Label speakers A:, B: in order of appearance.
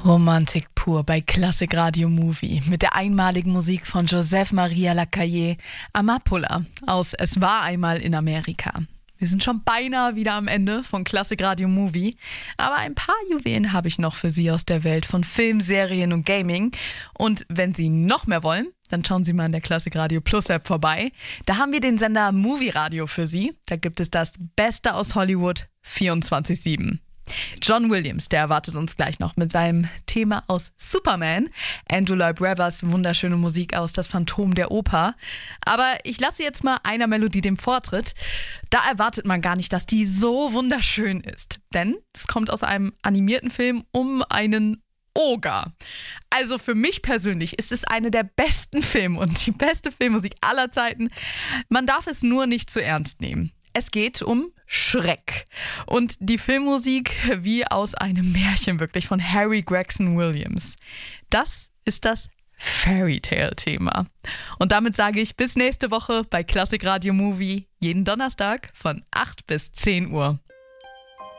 A: Romantik pur bei Classic Radio Movie mit der einmaligen Musik von Joseph Maria Lacaille, Amapola aus Es war einmal in Amerika. Wir sind schon beinahe wieder am Ende von Classic Radio Movie, aber ein paar Juwelen habe ich noch für Sie aus der Welt von Film, Serien und Gaming. Und wenn Sie noch mehr wollen, dann schauen Sie mal in der Classic Radio Plus App vorbei. Da haben wir den Sender Movie Radio für Sie. Da gibt es das Beste aus Hollywood 24/7. John Williams, der erwartet uns gleich noch mit seinem Thema aus Superman. Andrew Lloyd Webbers wunderschöne Musik aus Das Phantom der Oper. Aber ich lasse jetzt mal einer Melodie den Vortritt. Da erwartet man gar nicht, dass die so wunderschön ist. Denn es kommt aus einem animierten Film um einen Oger. Also für mich persönlich ist es eine der besten Filme und die beste Filmmusik aller Zeiten. Man darf es nur nicht zu ernst nehmen. Es geht um Schreck. Und die Filmmusik wie aus einem Märchen wirklich von Harry Gregson Williams. Das ist das Fairy Tale Thema. Und damit sage ich bis nächste Woche bei Classic Radio Movie jeden Donnerstag von 8 bis 10 Uhr.